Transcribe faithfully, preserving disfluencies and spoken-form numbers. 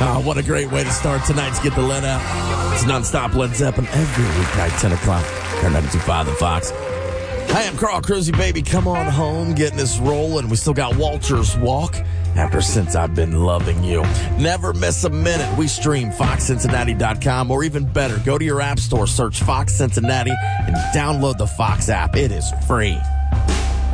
Oh, what a great way to start tonight's Get the Lead Out. It's nonstop Led Zeppelin every weeknight, ten o'clock. Turn ninety-two point five The Fox. Hey, I'm Carl Cruzy, baby. Come on home, getting us rolling. We still got Walter's Walk after Since I've Been Loving You. Never miss a minute. We stream fox cincinnati dot com, or even better, go to your app store, search Fox Cincinnati, and download the Fox app. It is free.